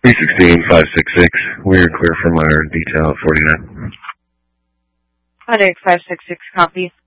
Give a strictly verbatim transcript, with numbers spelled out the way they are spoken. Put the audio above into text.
three sixteen, five six six. We're clear for minor detail forty-nine. Minor five six six, copy.